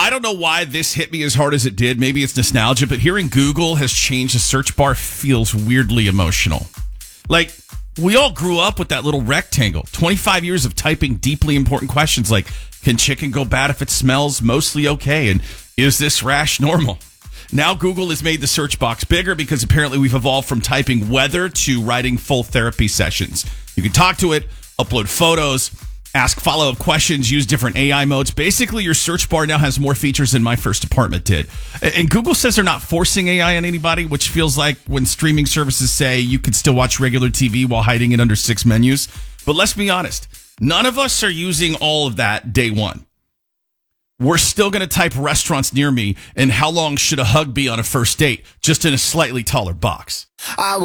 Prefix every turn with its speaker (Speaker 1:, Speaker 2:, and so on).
Speaker 1: I don't know why this hit me as hard as it did. Maybe it's nostalgia, but hearing Google has changed the search bar feels weirdly emotional. Like, we all grew up with that little rectangle. 25 years of typing deeply important questions like, can chicken go bad if it smells mostly okay? And is this rash normal? Now Google has made the search box bigger because apparently we've evolved from typing weather to writing full therapy sessions. You can talk to it, upload photos, ask follow-up questions, use different AI modes. Basically, your search bar now has more features than my first apartment did. And Google says they're not forcing AI on anybody, which feels like when streaming services say you can still watch regular TV while hiding it under 6 menus. But let's be honest. None of us are using all of that day one. We're still going to type restaurants near me and how long should a hug be on a first date, just in a slightly taller box.